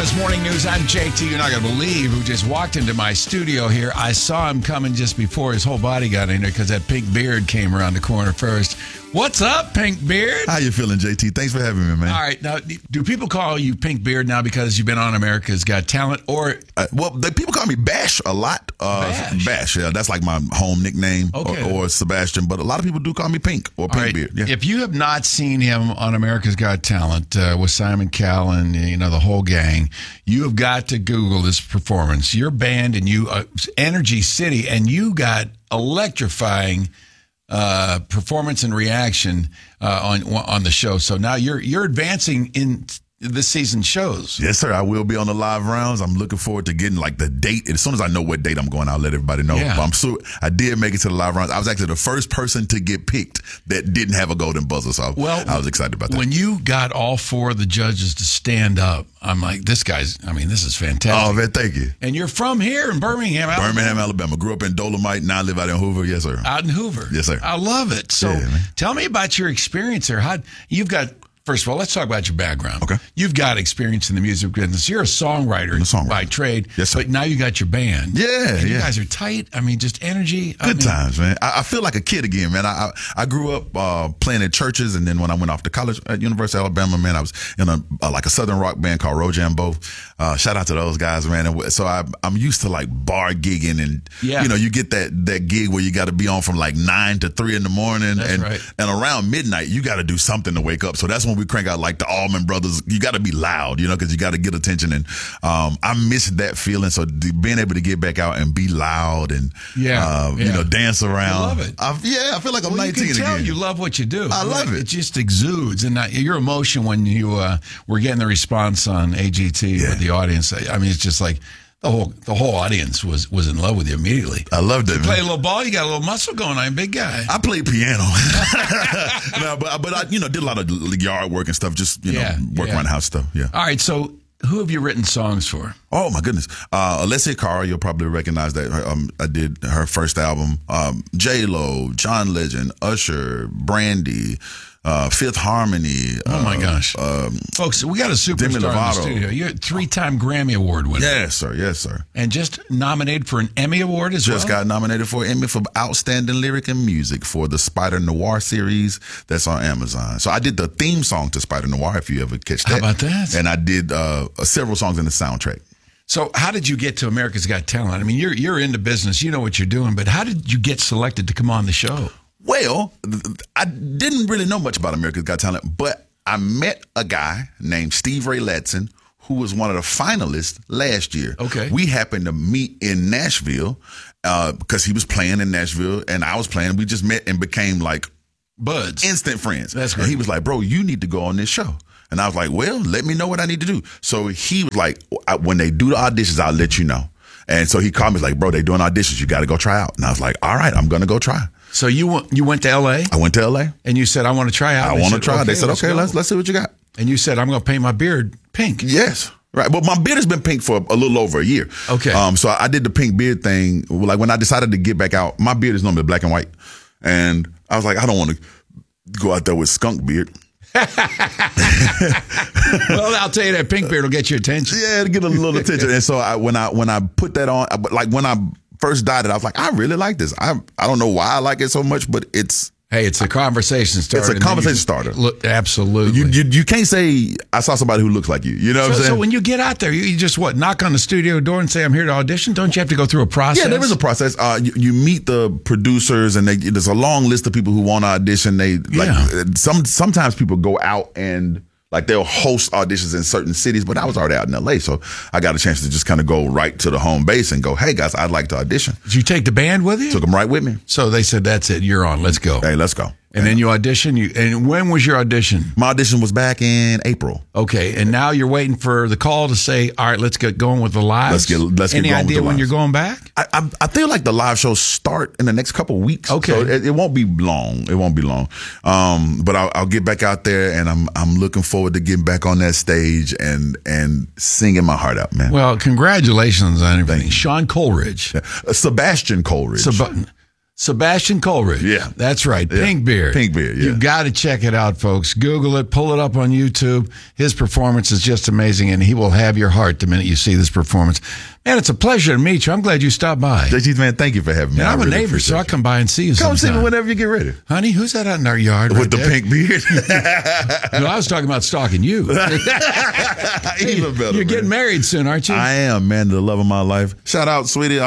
Arizana's Morning News. I'm JT. You're not going to believe who just walked into my studio here. I saw him coming just before his whole body got in there because that pink beard came around the corner first. What's up, Pink Beard? How you feeling, JT? Thanks for having me, man. All right. Now, do people call you Pink Beard now because you've been on America's Got Talent? Or people call me Bash a lot. Bash, yeah. That's like my home nickname, or Sebastian. But a lot of people do call me Pink or Pink Beard. Yeah. If you have not seen him on America's Got Talent with Simon Cowell and the whole gang, you have got to Google this performance. Your band and you, Energy City, and you got electrifying performance and reaction on the show. So now you're advancing in this season's shows. Yes, sir. I will be on the live rounds. I'm looking forward to getting like the date. As soon as I know what date I'm going, I'll let everybody know. Yeah. But I did make it to the live rounds. I was actually the first person to get picked that didn't have a golden buzzer. So I was excited about that. When you got all four of the judges to stand up, I'm like, this is fantastic. Oh, man, thank you. And you're from here in Birmingham, Alabama. Birmingham, Alabama. Grew up in Dolomite. Now I live out in Hoover. Yes, sir. Out in Hoover. Yes, sir. I love it. So tell me about your experience there. First of all, let's talk about your background. Okay. You've got experience in the music business. You're a songwriter by trade. Yes, sir. But now you got your band. Yeah, and you guys are tight. I mean, just energy. Good times, man. I feel like a kid again, man. I grew up playing in churches, and then when I went off to college at University of Alabama, man, I was in a Southern rock band called Rojambo. Shout out to those guys, man. And so I'm used to like bar gigging, and you get that gig where you got to be on from like 9 to 3 in the morning, and around midnight you got to do something to wake up. So that's when we crank out like the Allman Brothers. You got to be loud, because you got to get attention. And I miss that feeling. So being able to get back out and be loud and dance around. I love it. I feel like I'm 19 you can tell again. You love what you do. I love it. It just exudes, and your emotion when you were getting the response on AGT with the audience. I mean, it's just like the whole audience was in love with you immediately. I loved it. You play a little ball, you got a little muscle going on, big guy. I played piano, no, but I did a lot of yard work and stuff. Just work around the house stuff. Yeah. All right, so who have you written songs for? Oh my goodness, Alessia Cara, you'll probably recognize that. I did her first album. J-Lo, John Legend, Usher, Brandy. Fifth Harmony. Oh my gosh, folks! We got a superstar in the studio. You're a 3-time Grammy Award winner. Yes, sir. Yes, sir. And just nominated for an Emmy Award as well. Just got nominated for an Emmy for Outstanding Lyric and Music for the Spider Noir series that's on Amazon. So I did the theme song to Spider Noir. If you ever catch that. How about that? And I did several songs in the soundtrack. So how did you get to America's Got Talent? I mean, you're into business. You know what you're doing, but how did you get selected to come on the show? Well, I didn't really know much about America's Got Talent, but I met a guy named Steve Ray Ladson, who was one of the finalists last year. Okay. We happened to meet in Nashville because he was playing in Nashville and I was playing. We just met and became like buds, instant friends. That's great. And he was like, bro, you need to go on this show. And I was like, well, let me know what I need to do. So he was like, when they do the auditions, I'll let you know. And so he called me like, bro, they doing auditions. You got to go try out. And I was like, all right, I'm going to go try. So you went to L.A.? I went to L.A. And you said, I want to try out. I want to try. They said, okay, let's see what you got. And you said, I'm going to paint my beard pink. Yes. Right. But my beard has been pink for a little over a year. Okay. So I did the pink beard thing. Like when I decided to get back out, my beard is normally black and white. And I was like, I don't want to go out there with skunk beard. Well, I'll tell you that pink beard will get your attention. Yeah, it'll get a little attention. And so when I put that on, like when I first dyed it, I was like, I really like this. I don't know why I like it so much, but it's a conversation starter. It's a conversation starter. Look, absolutely. You can't say I saw somebody who looks like you. You know what I'm saying? So when you get out there, you just knock on the studio door and say, I'm here to audition? Don't you have to go through a process? Yeah, there is a process. You meet the producers, and there's a long list of people who want to audition. Sometimes people go out and like they'll host auditions in certain cities, but I was already out in LA, so I got a chance to just kind of go right to the home base and go, hey guys, I'd like to audition. Did you take the band with you? Took them right with me. So they said, that's it, you're on, let's go. Hey, let's go. And then you audition. And when was your audition? My audition was back in April. Okay, and now you're waiting for the call to say, all right, let's get going with the lives. Let's get Any going with the idea when lives. you're going back? I feel like the live shows start in the next couple of weeks. Okay, so it won't be long. It won't be long. But I'll get back out there, and I'm looking forward to getting back on that stage and singing my heart out, man. Well, congratulations on everything, Sean Coleridge, Sebastian Coleridge. Sebastian Coleridge. Yeah. That's right. Yeah. Pinkbeard. Pinkbeard, yeah. You've got to check it out, folks. Google it. Pull it up on YouTube. His performance is just amazing, and he will have your heart the minute you see this performance. Man, it's a pleasure to meet you. I'm glad you stopped by. JG, man, thank you for having me. And I'm really a neighbor, so I'll come by and see you Come sometime. see me whenever you get ready. Honey, who's that out in our yard? With right the there? pink beard. No, I was talking about stalking you. Even better. You're getting married soon, aren't you? I am, man, the love of my life. Shout out, sweetie.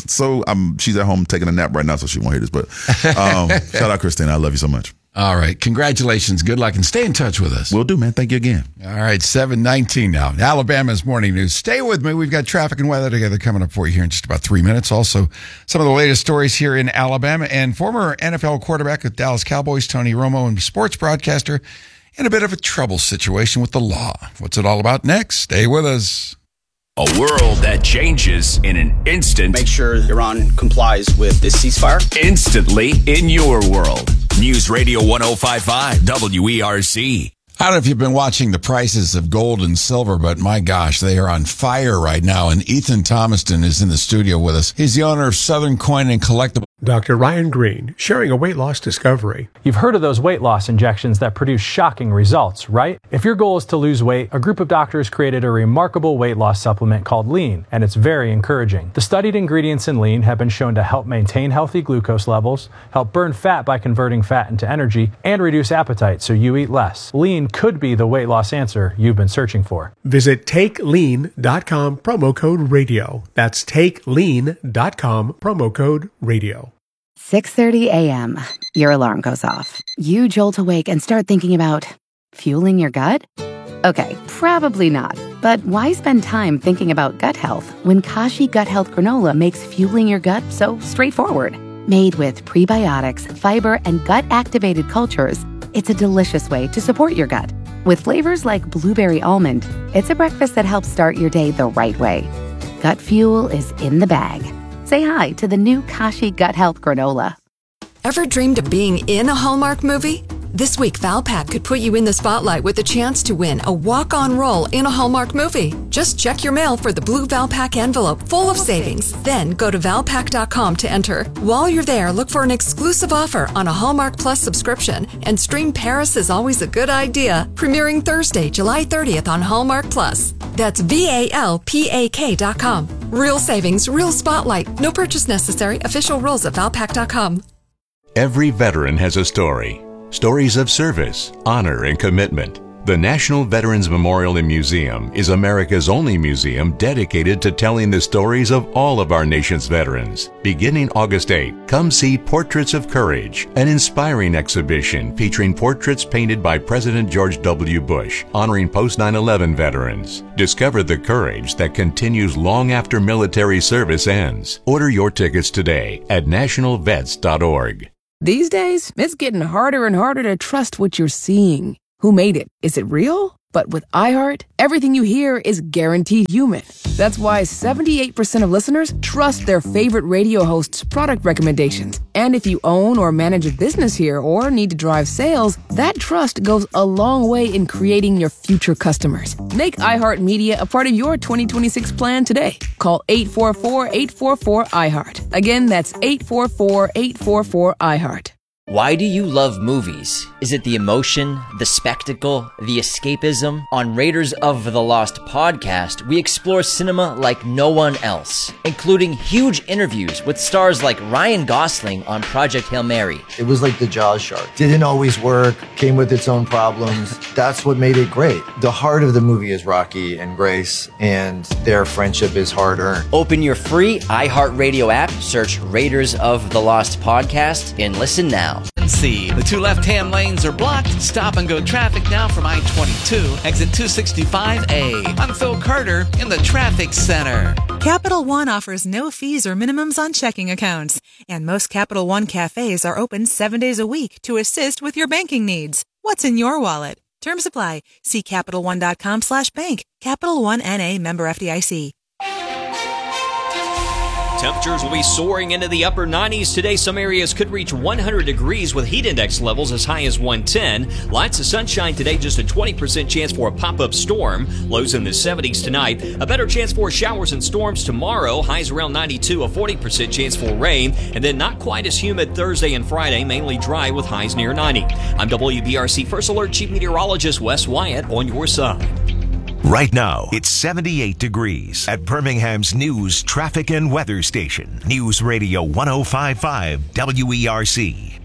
She's at home taking a nap right now, so she won't hear this. But shout out, Christina. I love you so much. All right. Congratulations. Good luck, and stay in touch with us. Will do, man. Thank you again. All right. 7:19 now. Alabama's morning news. Stay with me. We've got traffic and weather together coming up for you here in just about 3 minutes. Also, some of the latest stories here in Alabama, and former NFL quarterback with Dallas Cowboys, Tony Romo, and sports broadcaster in a bit of a trouble situation with the law. What's it all about next? Stay with us. A world that changes in an instant. Make sure Iran complies with this ceasefire. Instantly in your world. News Radio 105.5 WERC. I don't know if you've been watching the prices of gold and silver, but my gosh, they are on fire right now. And Ethan Thomaston is in the studio with us. He's the owner of Southern Coin and Collectible. Dr. Ryan Green, sharing a weight loss discovery. You've heard of those weight loss injections that produce shocking results, right? If your goal is to lose weight, a group of doctors created a remarkable weight loss supplement called Lean, and it's very encouraging. The studied ingredients in Lean have been shown to help maintain healthy glucose levels, help burn fat by converting fat into energy, and reduce appetite so you eat less. Lean could be the weight loss answer you've been searching for. Visit TakeLean.com, promo code radio. That's TakeLean.com, promo code radio. 6:30 a.m. Your alarm goes off. You jolt awake and start thinking about fueling your gut? Okay, probably not. But why spend time thinking about gut health when Kashi Gut Health Granola makes fueling your gut so straightforward? Made with prebiotics, fiber, and gut-activated cultures, it's a delicious way to support your gut. With flavors like blueberry almond, it's a breakfast that helps start your day the right way. Gut fuel is in the bag. Say hi to the new Kashi Gut Health Granola. Ever dreamed of being in a Hallmark movie? This week, Valpak could put you in the spotlight with a chance to win a walk-on role in a Hallmark movie. Just check your mail for the blue Valpak envelope full of savings. Then go to Valpak.com to enter. While you're there, look for an exclusive offer on a Hallmark Plus subscription and stream Paris is Always a Good Idea, premiering Thursday, July 30th on Hallmark Plus. That's VALPAK.com. Real savings, real spotlight. No purchase necessary. Official rules at Valpak.com. Every veteran has a story. Stories of service, honor, and commitment. The National Veterans Memorial and Museum is America's only museum dedicated to telling the stories of all of our nation's veterans. Beginning August 8, come see Portraits of Courage, an inspiring exhibition featuring portraits painted by President George W. Bush, honoring post-9/11 veterans. Discover the courage that continues long after military service ends. Order your tickets today at nationalvets.org. These days, it's getting harder and harder to trust what you're seeing. Who made it? Is it real? But with iHeart, everything you hear is guaranteed human. That's why 78% of listeners trust their favorite radio host's product recommendations. And if you own or manage a business here or need to drive sales, that trust goes a long way in creating your future customers. Make iHeartMedia a part of your 2026 plan today. Call 844-844-iHeart. Again, that's 844-844-iHeart. Why do you love movies? Is it the emotion, the spectacle, the escapism? On Raiders of the Lost podcast, we explore cinema like no one else, including huge interviews with stars like Ryan Gosling on Project Hail Mary. It was like the Jaws shark. Didn't always work, came with its own problems. That's what made it great. The heart of the movie is Rocky and Grace, and their friendship is hard-earned. Open your free iHeartRadio app, search Raiders of the Lost podcast, and listen now. See, the two left-hand lanes are blocked. Stop and go traffic now from I-22, exit 265A. I'm Phil Carter in the traffic center. Capital One offers no fees or minimums on checking accounts, and most Capital One cafes are open 7 days a week to assist with your banking needs. What's in your wallet? Terms apply. See CapitalOne.com/bank. Capital One N.A. member FDIC. Temperatures will be soaring into the upper 90s today. Some areas could reach 100 degrees with heat index levels as high as 110. Lots of sunshine today, just a 20% chance for a pop-up storm. Lows in the 70s tonight. A better chance for showers and storms tomorrow. Highs around 92, a 40% chance for rain. And then not quite as humid Thursday and Friday, mainly dry with highs near 90. I'm WBRC First Alert Chief Meteorologist Wes Wyatt on your side. Right now, it's 78 degrees at Birmingham's news, traffic, and weather station. News Radio 105.5 WERC.